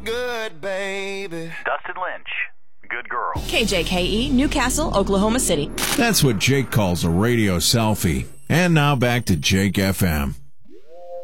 Good baby. Dustin Lynch, good girl. KJKE, Newcastle, Oklahoma City. That's what Jake calls a radio selfie. And now back to Jake FM.